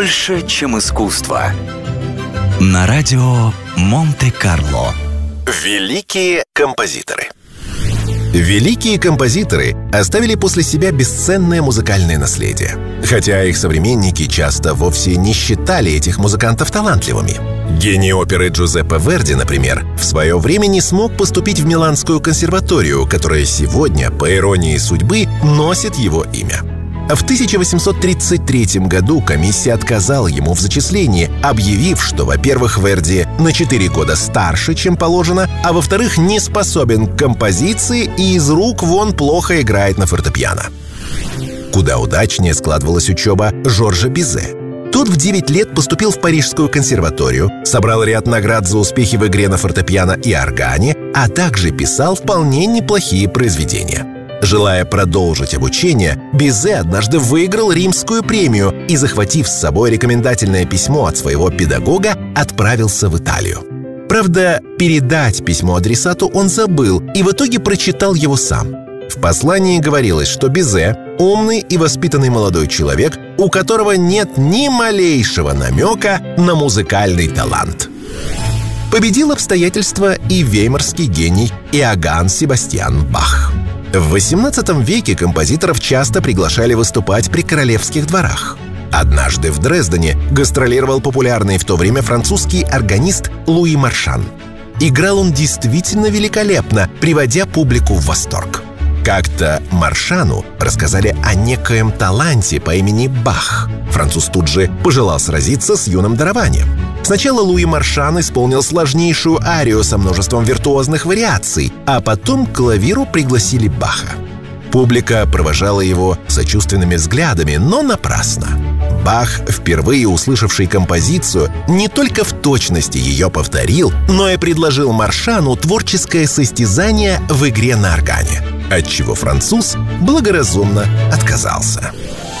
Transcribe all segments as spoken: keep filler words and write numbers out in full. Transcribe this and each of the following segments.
Больше, чем искусство. На радио Монте-Карло. Великие композиторы. Великие композиторы оставили после себя бесценное музыкальное наследие. Хотя их современники часто вовсе не считали этих музыкантов талантливыми. Гений оперы Джузеппе Верди, например, в свое время не смог поступить в Миланскую консерваторию, которая сегодня, по иронии судьбы, носит его имя. В тысяча восемьсот тридцать третьем году комиссия отказала ему в зачислении, объявив, что, во-первых, Верди на четыре года старше, чем положено, а во-вторых, не способен к композиции и из рук вон плохо играет на фортепиано. Куда удачнее складывалась учеба Жоржа Бизе. Тот в девять лет поступил в Парижскую консерваторию, собрал ряд наград за успехи в игре на фортепиано и органе, а также писал вполне неплохие произведения. Желая продолжить обучение, Бизе однажды выиграл Римскую премию и, захватив с собой рекомендательное письмо от своего педагога, отправился в Италию. Правда, передать письмо адресату он забыл и в итоге прочитал его сам. В послании говорилось, что Бизе – умный и воспитанный молодой человек, у которого нет ни малейшего намека на музыкальный талант. Победил обстоятельства и веймарский гений Иоганн Себастьян Бах. В восемнадцатом веке композиторов часто приглашали выступать при королевских дворах. Однажды в Дрездене гастролировал популярный в то время французский органист Луи Маршан. Играл он действительно великолепно, приводя публику в восторг. Как-то Маршану рассказали о некоем таланте по имени Бах. Француз тут же пожелал сразиться с юным дарованием. Сначала Луи Маршан исполнил сложнейшую арию со множеством виртуозных вариаций, а потом к клавиру пригласили Баха. Публика провожала его сочувственными взглядами, но напрасно. Бах, впервые услышавший композицию, не только в точности ее повторил, но и предложил Маршану творческое состязание в игре на органе, отчего француз благоразумно отказался.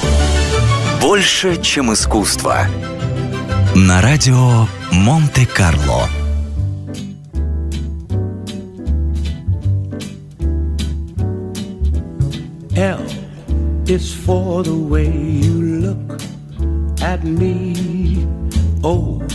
Больше, чем искусство. На радио Монте-Карло. L is for the way you look at me. O